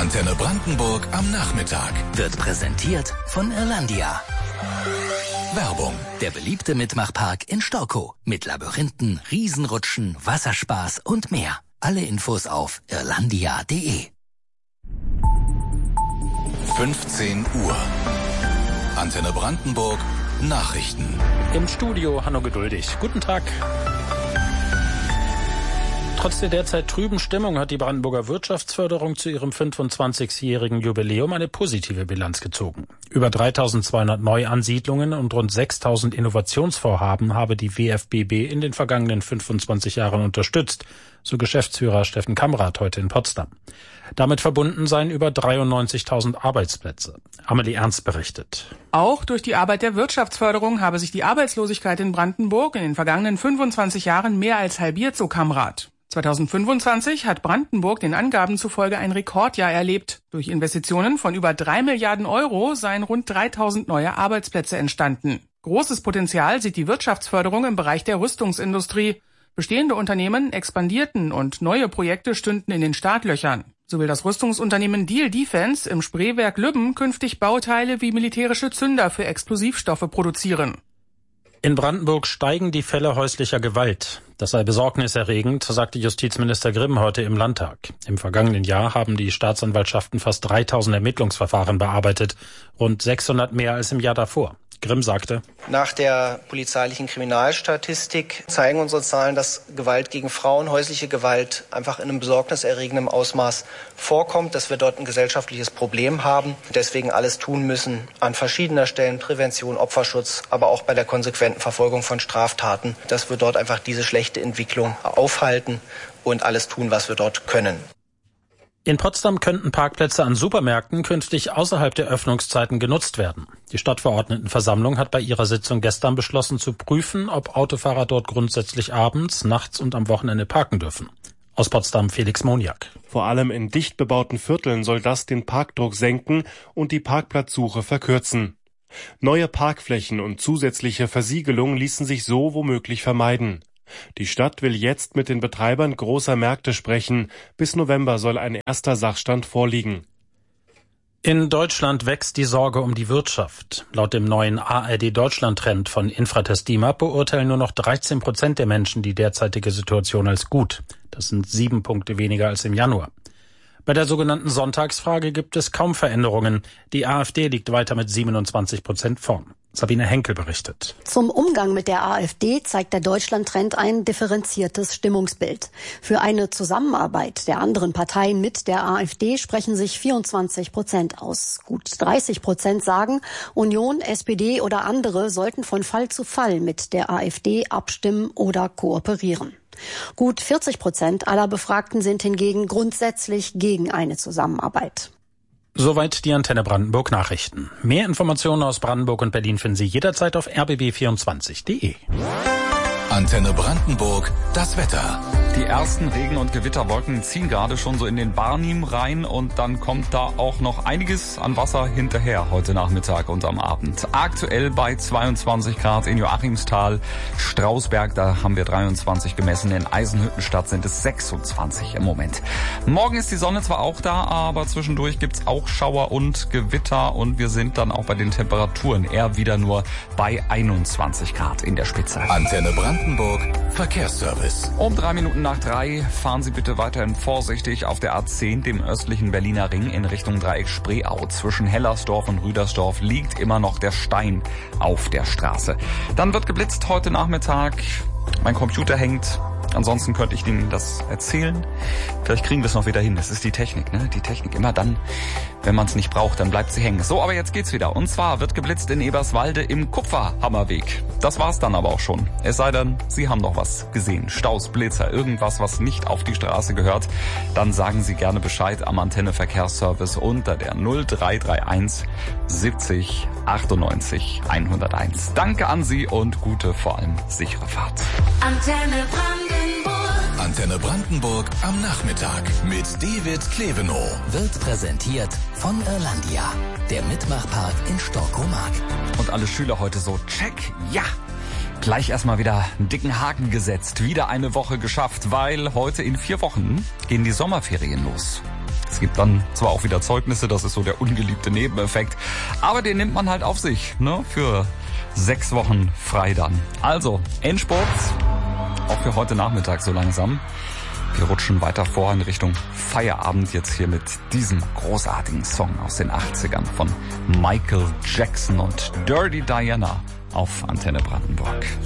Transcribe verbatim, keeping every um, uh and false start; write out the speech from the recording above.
Antenne Brandenburg am Nachmittag. Wird präsentiert von Irlandia. Werbung. Der beliebte Mitmachpark in Storkow. Mit Labyrinthen, Riesenrutschen, Wasserspaß und mehr. Alle Infos auf irlandia punkt de. fünfzehn Uhr. Antenne Brandenburg. Nachrichten. Im Studio Hanno Geduldig. Guten Tag. Trotz der derzeit trüben Stimmung hat die Brandenburger Wirtschaftsförderung zu ihrem fünfundzwanzigjährigen Jubiläum eine positive Bilanz gezogen. Über dreitausendzweihundert Neuansiedlungen und rund sechstausend Innovationsvorhaben habe die W F B B in den vergangenen fünfundzwanzig Jahren unterstützt, so Geschäftsführer Steffen Kamrath heute in Potsdam. Damit verbunden seien über dreiundneunzigtausend Arbeitsplätze. Amelie Ernst berichtet. Auch durch die Arbeit der Wirtschaftsförderung habe sich die Arbeitslosigkeit in Brandenburg in den vergangenen fünfundzwanzig Jahren mehr als halbiert, so Kamrath. zweitausendfünfundzwanzig hat Brandenburg den Angaben zufolge ein Rekordjahr erlebt. Durch Investitionen von über drei Milliarden Euro seien rund dreitausend neue Arbeitsplätze entstanden. Großes Potenzial sieht die Wirtschaftsförderung im Bereich der Rüstungsindustrie. Bestehende Unternehmen expandierten und neue Projekte stünden in den Startlöchern. So will das Rüstungsunternehmen Diehl Defense im Spreewerk Lübben künftig Bauteile wie militärische Zünder für Explosivstoffe produzieren. In Brandenburg steigen die Fälle häuslicher Gewalt. Das sei besorgniserregend, sagte Justizminister Grimm heute im Landtag. Im vergangenen Jahr haben die Staatsanwaltschaften fast dreitausend Ermittlungsverfahren bearbeitet, rund sechshundert mehr als im Jahr davor. Grimm sagte: Nach der polizeilichen Kriminalstatistik zeigen unsere Zahlen, dass Gewalt gegen Frauen, häusliche Gewalt einfach in einem besorgniserregenden Ausmaß vorkommt, dass wir dort ein gesellschaftliches Problem haben, deswegen alles tun müssen an verschiedener Stellen, Prävention, Opferschutz, aber auch bei der konsequenten Verfolgung von Straftaten, dass wir dort einfach diese schlechte Entwicklung aufhalten und alles tun, was wir dort können. In Potsdam könnten Parkplätze an Supermärkten künftig außerhalb der Öffnungszeiten genutzt werden. Die Stadtverordnetenversammlung hat bei ihrer Sitzung gestern beschlossen zu prüfen, ob Autofahrer dort grundsätzlich abends, nachts und am Wochenende parken dürfen. Aus Potsdam Felix Moniak. Vor allem in dicht bebauten Vierteln soll das den Parkdruck senken und die Parkplatzsuche verkürzen. Neue Parkflächen und zusätzliche Versiegelung ließen sich so womöglich vermeiden. Die Stadt will jetzt mit den Betreibern großer Märkte sprechen. Bis November soll ein erster Sachstand vorliegen. In Deutschland wächst die Sorge um die Wirtschaft. Laut dem neuen A R D-Deutschland-Trend von Infratest DIMAP beurteilen nur noch dreizehn Prozent der Menschen die derzeitige Situation als gut. Das sind sieben Punkte weniger als im Januar. Bei der sogenannten Sonntagsfrage gibt es kaum Veränderungen. Die AfD liegt weiter mit siebenundzwanzig Prozent vorn. Sabine Henkel berichtet. Zum Umgang mit der AfD zeigt der Deutschland-Trend ein differenziertes Stimmungsbild. Für eine Zusammenarbeit der anderen Parteien mit der AfD sprechen sich vierundzwanzig Prozent aus. Gut dreißig Prozent sagen, Union, S P D oder andere sollten von Fall zu Fall mit der AfD abstimmen oder kooperieren. Gut vierzig Prozent aller Befragten sind hingegen grundsätzlich gegen eine Zusammenarbeit. Soweit die Antenne Brandenburg Nachrichten. Mehr Informationen aus Brandenburg und Berlin finden Sie jederzeit auf r b b vierundzwanzig punkt de. Antenne Brandenburg, das Wetter. Die ersten Regen- und Gewitterwolken ziehen gerade schon so in den Barnim rein und dann kommt da auch noch einiges an Wasser hinterher heute Nachmittag und am Abend. Aktuell bei zweiundzwanzig Grad in Joachimsthal, Strausberg, da haben wir dreiundzwanzig gemessen, in Eisenhüttenstadt sind es sechsundzwanzig im Moment. Morgen ist die Sonne zwar auch da, aber zwischendurch gibt's auch Schauer und Gewitter und wir sind dann auch bei den Temperaturen eher wieder nur bei einundzwanzig Grad in der Spitze. Antenne Brandenburg, Verkehrsservice. Um drei Minuten nach drei fahren Sie bitte weiterhin vorsichtig auf der A zehn, dem östlichen Berliner Ring, in Richtung Dreieck Spreeau. Zwischen Hellersdorf und Rüdersdorf liegt immer noch der Stein auf der Straße. Dann wird geblitzt heute Nachmittag. Mein Computer hängt. Ansonsten könnte ich Ihnen das erzählen. Vielleicht kriegen wir es noch wieder hin. Das ist die Technik, ne? Die Technik immer dann, wenn man es nicht braucht, dann bleibt sie hängen. So, aber jetzt geht's wieder. Und zwar wird geblitzt in Eberswalde im Kupferhammerweg. Das war's dann aber auch schon. Es sei denn, Sie haben noch was gesehen. Staus, Blitzer, irgendwas, was nicht auf die Straße gehört. Dann sagen Sie gerne Bescheid am Antenne Verkehrsservice unter der null drei drei eins siebzig achtundneunzig hunderteins. Danke an Sie und gute, vor allem sichere Fahrt. Antenne Brandenburg. Antenne Brandenburg am Nachmittag mit David Klevenow. Wird präsentiert von Irlandia, der Mitmachpark in Storkow-Mark. Und alle Schüler heute so, check, ja. Gleich erstmal wieder einen dicken Haken gesetzt. Wieder eine Woche geschafft, weil heute in vier Wochen gehen die Sommerferien los. Es gibt dann zwar auch wieder Zeugnisse, das ist so der ungeliebte Nebeneffekt, aber den nimmt man halt auf sich, ne, für sechs Wochen frei dann. Also, Endspurt, auch für heute Nachmittag so langsam. Wir rutschen weiter vor in Richtung Feierabend jetzt hier mit diesem großartigen Song aus den achtzigern von Michael Jackson und Dirty Diana auf Antenne Brandenburg.